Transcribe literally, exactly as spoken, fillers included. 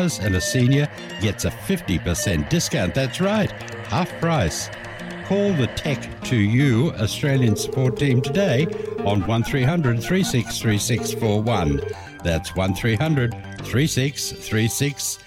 dollars and a senior gets a fifty percent discount. That's right, half price. Call the Tech to You Australian support team today on one three hundred, three six three six four one. That's one three hundred, three six three six